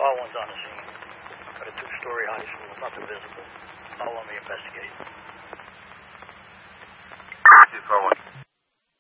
one's on the scene. Got a two-story high school, nothing visible. I'll let me investigate. 241.